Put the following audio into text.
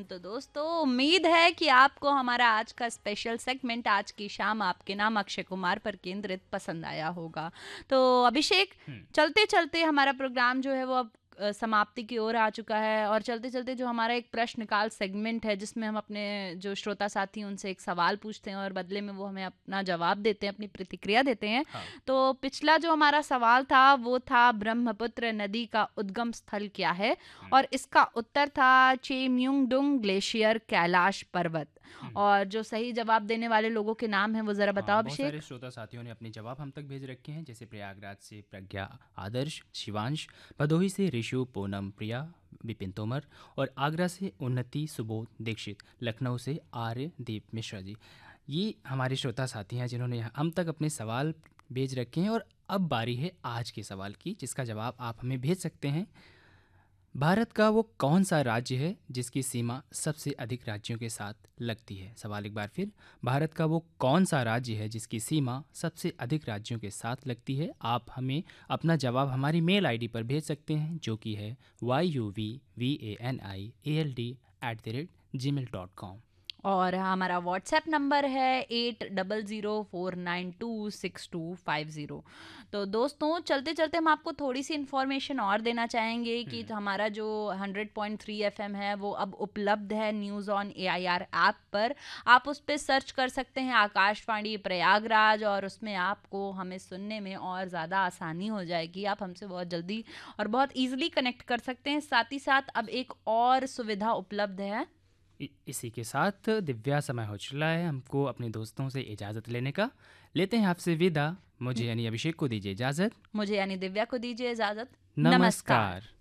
तो दोस्तों उम्मीद है कि आपको हमारा आज का स्पेशल सेगमेंट आज की शाम आपके नाम अक्षय कुमार पर केंद्रित पसंद आया होगा। तो अभिषेक, हुँ। चलते चलते हमारा प्रोग्राम जो है वो अब समाप्ति की ओर आ चुका है और चलते चलते जो हमारा एक प्रश्न काल सेगमेंट है जिसमें हम अपने जो श्रोता साथी उनसे एक सवाल पूछते हैं और बदले में वो हमें अपना जवाब देते हैं, अपनी प्रतिक्रिया देते हैं। हाँ। तो पिछला जो हमारा सवाल था वो था ब्रह्मपुत्र नदी का उद्गम स्थल क्या है, हुँ, और इसका उत्तर था चेम्युंगडुंग ग्लेशियर, कैलाश पर्वत। हुँ। और जो सही जवाब देने वाले लोगों के नाम हैं वो जरा हाँ, बताओ बहुत सारे अभिषेक। श्रोता साथियों ने अपने जवाब हम तक भेज रखे हैं, जैसे प्रयागराज से प्रज्ञा आदर्श, शिवांश, भदोही से ऋषु, पूनम प्रिया, विपिन तोमर और आगरा से उन्नति सुबोध दीक्षित, लखनऊ से आर्य दीप मिश्रा जी। ये हमारे श्रोता साथी हैं जिन्होंने हम तक अपने सवाल भेज रखे हैं और अब बारी है आज के सवाल की, जिसका जवाब आप हमें भेज सकते हैं। भारत का वो कौन सा राज्य है जिसकी सीमा सबसे अधिक राज्यों के साथ लगती है? सवाल एक बार फिर, भारत का वो कौन सा राज्य है जिसकी सीमा सबसे अधिक राज्यों के साथ लगती है? आप हमें अपना जवाब हमारी मेल आईडी पर भेज सकते हैं, जो कि है yuvvani@gmail.com। और हमारा व्हाट्सएप नंबर है 8004926250। तो दोस्तों चलते चलते हम आपको थोड़ी सी इन्फॉर्मेशन और देना चाहेंगे कि हुँ, हमारा जो 100.3 एफएम है वो अब उपलब्ध है न्यूज़ ऑन एआईआर ऐप पर। आप उस पर सर्च कर सकते हैं आकाशवाणी प्रयागराज, और उसमें आपको हमें सुनने में और ज़्यादा आसानी हो जाएगी। आप हमसे बहुत जल्दी और बहुत ईजिली कनेक्ट कर सकते हैं। साथ ही साथ अब एक और सुविधा उपलब्ध है। इसी के साथ दिव्या समय हो चला है हमको अपने दोस्तों से इजाज़त लेने का। लेते हैं आपसे विदा। मुझे यानी अभिषेक को दीजिए इजाज़त। मुझे यानी दिव्या को दीजिए इजाज़त। नमस्कार। नमस्कार।